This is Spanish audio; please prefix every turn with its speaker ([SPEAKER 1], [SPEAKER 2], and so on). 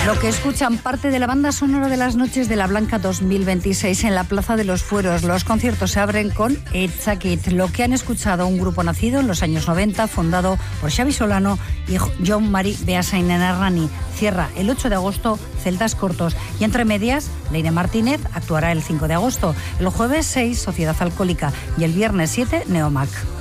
[SPEAKER 1] Lo que escuchan, parte de la banda sonora de las noches de la Blanca 2026 en la Plaza de los Fueros. Los conciertos se abren con It's a Kid, lo que han escuchado un grupo nacido en los años 90, fundado por Xavi Solano y John Mari Beasain Errani. Cierra el 8 de agosto Celtas Cortos y entre medias Leire Martínez actuará el 5 de agosto, el jueves 6 Sociedad Alcohólica y el viernes 7 Neomac.